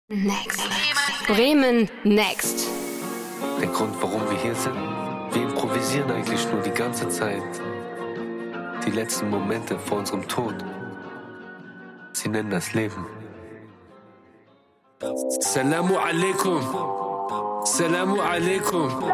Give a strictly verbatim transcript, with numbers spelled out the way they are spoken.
Next. Bremen Next. Der Grund, warum wir hier sind, wir improvisieren eigentlich nur die ganze Zeit. Die letzten Momente vor unserem Tod. Sie nennen das Leben. Salamu alaikum. Salamu alaikum.